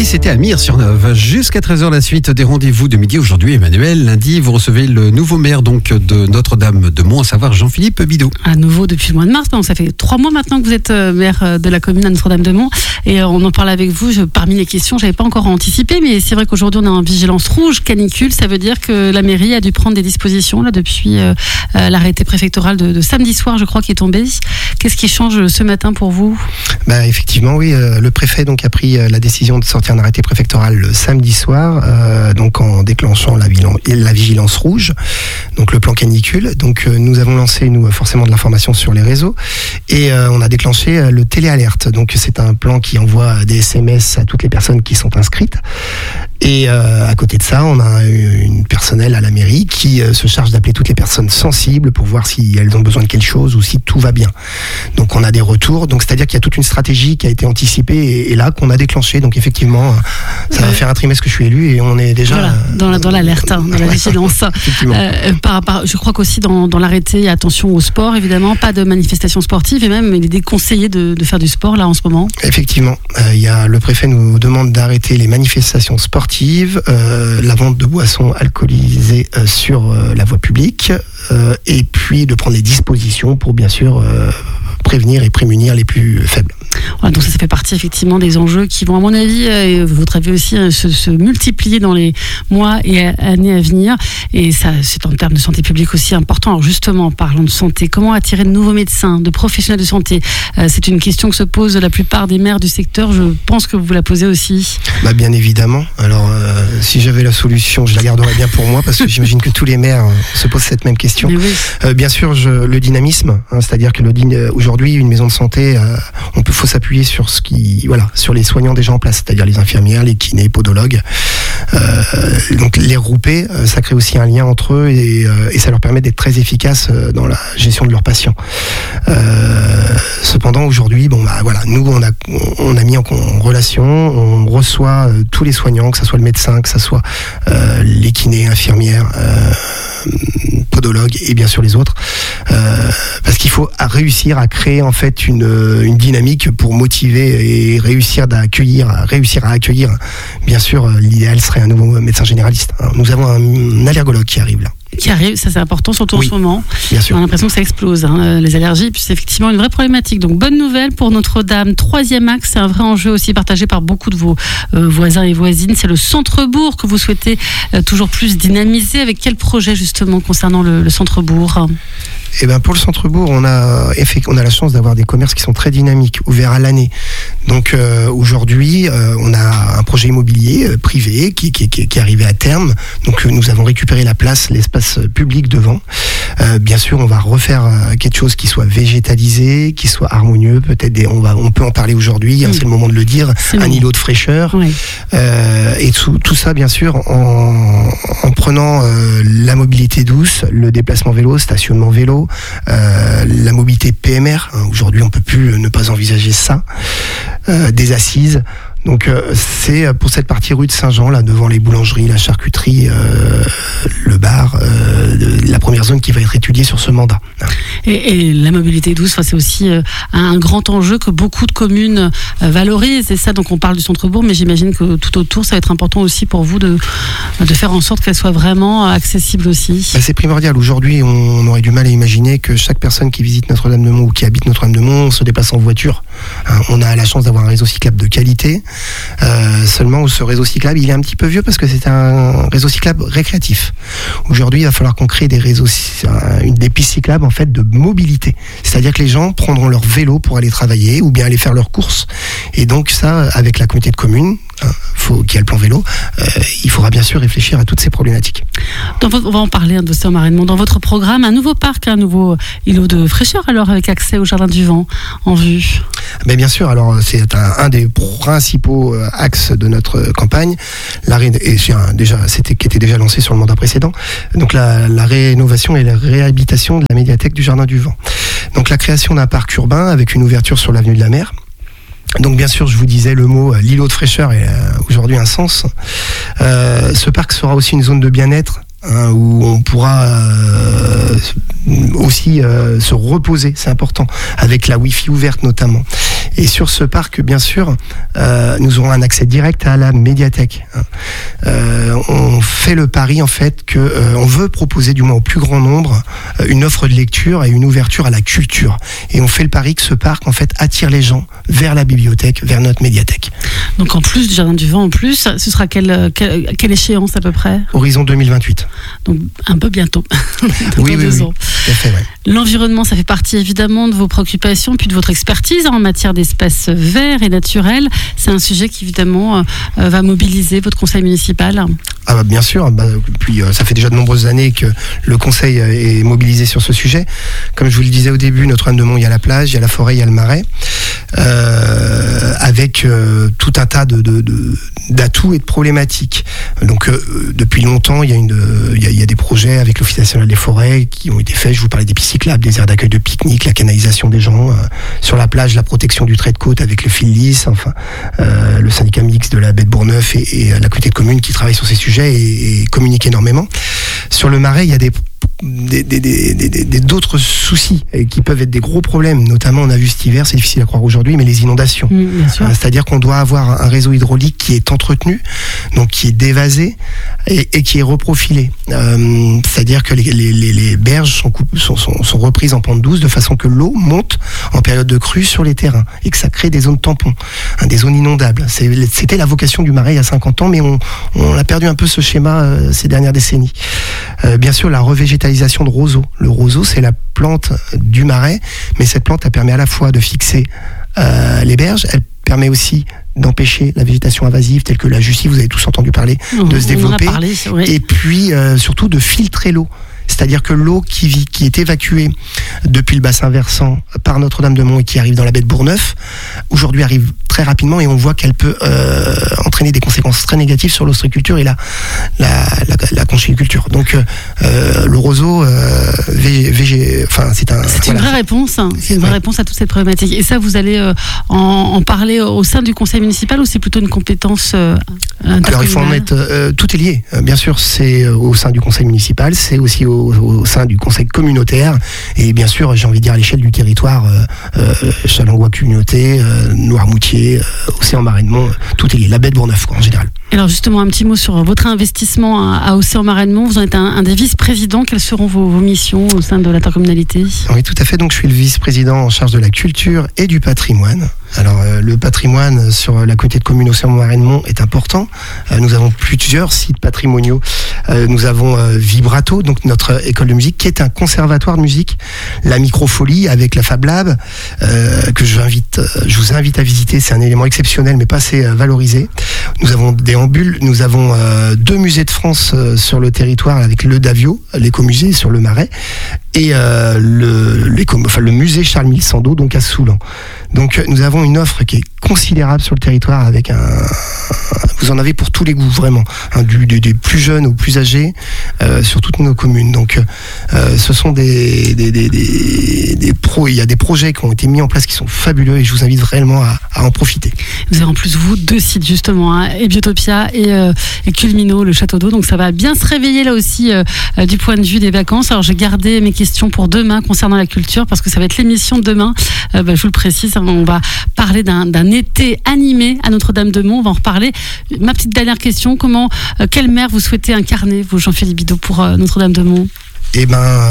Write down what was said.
c'était à Mire-sur-Neuve. Jusqu'à 13h, la suite des rendez-vous de midi. Aujourd'hui, Emmanuel, lundi, vous recevez le nouveau maire donc, de Notre-Dame-de-Mont, à savoir Jean-Philippe Bidot. À nouveau depuis le mois de mars, donc ça fait 3 mois maintenant que vous êtes maire de la commune à Notre-Dame-de-Mont. Et on en parle avec vous. Parmi les questions, je n'avais pas encore anticipé, mais c'est vrai qu'aujourd'hui, on est en vigilance rouge, canicule. Ça veut dire que la mairie a dû prendre des dispositions là, depuis l'arrêté préfectoral de samedi soir, je crois, qui est tombé. Qu'est-ce qui change ce matin pour vous ? Effectivement, oui. Le préfet donc, a pris la décision de sortir un arrêté préfectoral le samedi soir, donc en déclenchant la vigilance rouge, donc le plan canicule. Donc nous avons lancé forcément de l'information sur les réseaux et on a déclenché le téléalerte. Donc c'est un plan qui envoie des SMS à toutes les personnes qui sont inscrites. Et à côté de ça, on a une personnel à la mairie qui se charge d'appeler toutes les personnes sensibles pour voir si elles ont besoin de quelque chose ou si tout va bien. Donc on a des retours. Donc c'est-à-dire qu'il y a toute une stratégie qui a été anticipée et là qu'on a déclenché. Donc effectivement, ça va faire un trimestre que je suis élu et on est déjà dans l'alerte, dans la vigilance. Je crois qu'aussi dans l'arrêté, attention au sport, évidemment, pas de manifestations sportives et même il est déconseillé de faire du sport là en ce moment. Effectivement, le préfet nous demande d'arrêter les manifestations sportives, la vente de boissons alcoolisées sur la voie publique et puis de prendre les dispositions pour bien sûr prévenir et prémunir les plus faibles. Voilà, donc ça fait partie effectivement des enjeux qui vont, à mon avis, et votre avis aussi, se multiplier dans les mois et années à venir. Et ça, c'est en termes de santé publique aussi important. Alors justement, parlons de santé. Comment attirer de nouveaux médecins, de professionnels de santé ? C'est une question que se posent la plupart des maires du secteur. Je pense que vous la posez aussi. Bien évidemment. Alors, si j'avais la solution, je la garderais bien pour moi, parce que j'imagine que tous les maires se posent cette même question. Oui. Bien sûr, le dynamisme, c'est-à-dire que aujourd'hui, une maison de santé, faut s'appuyer sur sur les soignants déjà en place, c'est-à-dire les infirmières, les kinés, les podologues. Donc les regrouper, ça crée aussi un lien entre eux et ça leur permet d'être très efficaces dans la gestion de leurs patients. Cependant aujourd'hui, nous on a mis en relation, on reçoit tous les soignants, que ce soit le médecin, que ce soit les kinés, infirmières, podologues et bien sûr les autres, parce qu'il faut réussir à créer en fait une dynamique pour motiver et réussir à accueillir. Bien sûr, l'idéal serait un nouveau médecin généraliste. Alors, nous avons un allergologue qui arrive là. Ça c'est important, surtout en ce moment. Bien sûr. On a l'impression que ça explose, les allergies, puis c'est effectivement une vraie problématique. Donc bonne nouvelle pour Notre-Dame. 3e axe, c'est un vrai enjeu aussi partagé par beaucoup de vos voisins et voisines. C'est le centre-bourg que vous souhaitez toujours plus dynamiser. Avec quel projet justement concernant le centre-bourg ? Pour le centre-bourg, on a la chance d'avoir des commerces qui sont très dynamiques, ouverts à l'année. Donc aujourd'hui, on a un projet immobilier privé qui est arrivé à terme. Donc nous avons récupéré l'espace public devant. Bien sûr, on va refaire quelque chose qui soit végétalisé, qui soit harmonieux. Peut-être on peut en parler aujourd'hui. C'est le moment de le dire. Un îlot de fraîcheur. Oui. Et tout ça, bien sûr, en prenant la mobilité douce, le déplacement vélo, stationnement vélo. La mobilité PMR, aujourd'hui on peut plus ne pas envisager ça, des assises. Donc c'est pour cette partie rue de Saint-Jean, là devant les boulangeries, la charcuterie, le bar, la première zone qui va être étudiée sur ce mandat. Et la mobilité douce, c'est aussi un grand enjeu que beaucoup de communes valorisent. Et ça, donc on parle du centre-bourg, mais j'imagine que tout autour, ça va être important aussi pour vous de faire en sorte qu'elle soit vraiment accessible aussi. C'est primordial. Aujourd'hui, on aurait du mal à imaginer que chaque personne qui visite Notre-Dame-de-Mont ou qui habite Notre-Dame-de-Mont se déplace en voiture. On a la chance d'avoir un réseau cyclable de qualité. Seulement ce réseau cyclable il est un petit peu vieux parce que c'est un réseau cyclable récréatif. Aujourd'hui il va falloir qu'on crée des pistes cyclables en fait de mobilité, c'est-à-dire que les gens prendront leur vélo pour aller travailler ou bien aller faire leurs courses et donc ça avec la communauté de communes qu'il y a le plan vélo, il faudra bien sûr réfléchir à toutes ces problématiques. On va en parler de ça, Marraine. Dans votre programme, un nouveau parc, un nouveau îlot de fraîcheur, alors avec accès au Jardin du Vent en vue. Mais bien sûr, alors c'est un des principaux axes de notre campagne, qui était déjà lancé sur le mandat précédent. Donc la rénovation et la réhabilitation de la médiathèque du Jardin du Vent. Donc la création d'un parc urbain avec une ouverture sur l'avenue de la Mer. Donc bien sûr, je vous disais le mot l'îlot de fraîcheur est aujourd'hui un sens. Ce parc sera aussi une zone de bien-être hein, où on pourra aussi se reposer, c'est important, avec la Wi-Fi ouverte notamment. Et sur ce parc, bien sûr, nous aurons un accès direct à la médiathèque. On fait le pari en fait que on veut proposer du moins au plus grand nombre une offre de lecture et une ouverture à la culture. Et on fait le pari que ce parc en fait attire les gens vers la bibliothèque, vers notre médiathèque. Donc en plus du Jardin du Vent, en plus, ce sera quelle échéance à peu près ? Horizon 2028. Donc un peu bientôt. Oui. Tout à fait, ouais. L'environnement, ça fait partie évidemment de vos préoccupations, puis de votre expertise en matière d'espaces verts et naturels. C'est un sujet qui évidemment va mobiliser votre conseil municipal. Ah bah bien sûr, puis ça fait déjà de nombreuses années que le conseil est mobilisé sur ce sujet. Comme je vous le disais au début, Notre-Dame-de-Mont, il y a la plage, il y a la forêt, il y a le marais, avec tout un tas d'atouts et de problématiques. Donc depuis longtemps, il y a des projets avec l'Office national des forêts qui ont été faits. Je vous parlais des pistes cyclables, des aires d'accueil de pique-nique, la canalisation des gens, sur la plage, la protection du trait de côte avec le fil lisse, enfin le syndicat mixte de la baie de Bourgneuf et la communauté de communes qui travaillent sur ces sujets et communiquent énormément. Sur le marais, il y a d'autres soucis qui peuvent être des gros problèmes, notamment on a vu cet hiver, c'est difficile à croire aujourd'hui, mais les inondations. Bien sûr. C'est-à-dire qu'on doit avoir un réseau hydraulique qui est entretenu, donc qui est dévasé et qui est reprofilé. C'est-à-dire que les berges sont reprises en pente douce de façon que l'eau monte en période de crue sur les terrains et que ça crée des zones tampons, des zones inondables. C'était la vocation du marais il y a 50 ans, mais on a perdu un peu ce schéma ces dernières décennies. Bien sûr, la végétalisation de roseaux. Le roseau, c'est la plante du marais, mais cette plante, elle permet à la fois de fixer les berges, elle permet aussi d'empêcher la végétation invasive telle que la jussie, vous avez tous entendu parler, de se développer, et puis surtout de filtrer l'eau. C'est-à-dire que l'eau qui est évacuée depuis le bassin versant par Notre-Dame-de-Mont et qui arrive dans la baie de Bourgneuf, aujourd'hui arrive très rapidement et on voit qu'elle peut entraîner des conséquences très négatives sur l'ostréiculture et la conchyliculture. Donc le roseau, c'est une vraie réponse. C'est une vraie réponse à toute cette problématique. Et ça, vous allez en parler au sein du conseil municipal ou c'est plutôt une compétence intercommunale ? Alors il faut en mettre, tout est lié. Bien sûr, c'est au sein du conseil municipal, c'est aussi au sein du conseil communautaire et bien sûr, j'ai envie de dire à l'échelle du territoire, Challengois communauté, Noirmoutier, Océan Marais-de-Mont, tout est lié. La baie de Bourgneuf, en général. Alors justement, un petit mot sur votre investissement à Océan Marais-de-Mont. Vous en êtes un des vice-présidents. Quelles seront vos missions au sein de l'intercommunalité ? Oui, tout à fait. Donc, je suis le vice-président en charge de la culture et du patrimoine. Alors, le patrimoine sur la communauté de communes Océan Marais-de-Mont est important. Nous avons plusieurs sites patrimoniaux. Nous avons Vibrato, donc notre école de musique, qui est un conservatoire de musique. La Microfolie avec la Fab Lab, que je vous invite à visiter. C'est un élément exceptionnel, mais pas assez valorisé. Nous avons des ambules. Nous avons 2 musées de France sur le territoire avec le Davio, l'écomusée sur le Marais, et le musée Charles-Mille Sando, donc à Soulan. Donc nous avons une offre qui est considérable sur le territoire avec vous en avez pour tous les goûts vraiment, des plus jeunes aux plus âgés sur toutes nos communes. Donc ce sont il y a des projets qui ont été mis en place qui sont fabuleux et je vous invite réellement à en profiter. Vous avez en plus 2 sites justement, et Biotopia et Culmino, le château d'eau. Donc ça va bien se réveiller là aussi du point de vue des vacances. Alors j'ai gardé mes questions pour demain concernant la culture parce que ça va être l'émission de demain. Je vous le précise, on va parler d'un été animé à Notre-Dame-de-Mont. On va en reparler. Ma petite dernière question, quel maire vous souhaitez incarner, vous, Jean-Philippe Bidot, pour Notre-Dame-de-Mont ?